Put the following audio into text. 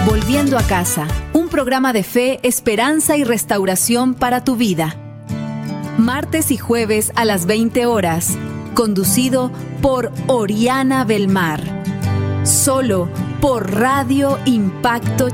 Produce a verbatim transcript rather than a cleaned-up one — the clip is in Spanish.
Volviendo a casa, un programa de fe, esperanza y restauración para tu vida. Martes y jueves a las veinte horas, conducido por Oriana Belmar. Solo por Radio Impacto